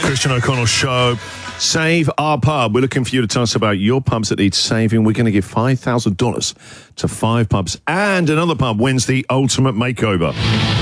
Christian O'Connell Show. Save Our Pub. We're looking for you to tell us about your pubs that need saving. We're going to give $5,000 to 5 pubs, and another pub wins the ultimate makeover.